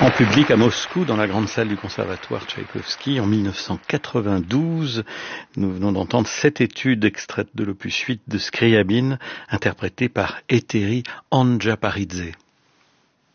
En public à Moscou, dans la grande salle du conservatoire Tchaïkovski, en 1992. Nous venons d'entendre cette étude extraite de l'opus 8 de Scriabine, interprétée par Etteri Anjaparidze.